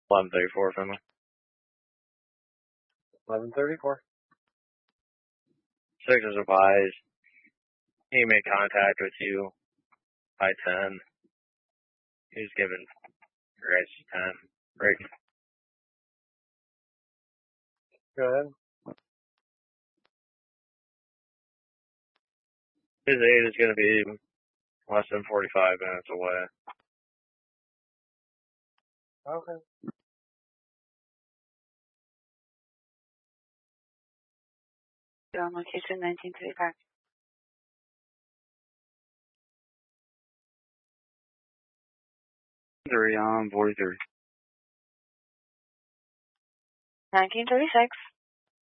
1134 Finley. 1134. 6 is advised. He made contact with you by 10. He was given your guys 10. Right. Go ahead. His aid is going to be less than 45 minutes away. Okay. You're on location 1935. 3 on 43. 1936.